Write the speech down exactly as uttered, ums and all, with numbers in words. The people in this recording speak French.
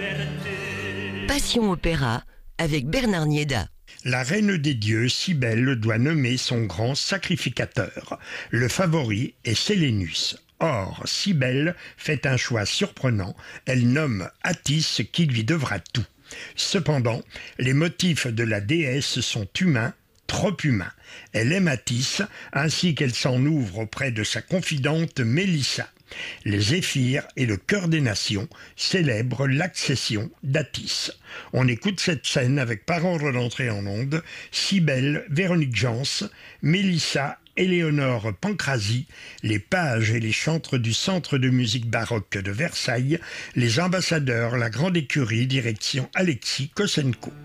Passion Opéra avec Bernard Nieda. La reine des dieux, Cybèle, doit nommer son grand sacrificateur. Le favori est Sélénus. Or, Cybèle fait un choix surprenant. Elle nomme Attis qui lui devra tout. Cependant, les motifs de la déesse sont humains, trop humains. Elle aime Attis, ainsi qu'elle s'en ouvre auprès de sa confidente Mélissa. Les Zéphyrs et le Chœur des Nations célèbrent l'accession d'Attis. On écoute cette scène avec par ordre d'entrée en onde, Cybèle, Véronique Jans, Mélissa, Éléonore Pancrazi, les pages et les chantres du Centre de musique baroque de Versailles, les ambassadeurs, la grande écurie, direction Alexis Kosenko.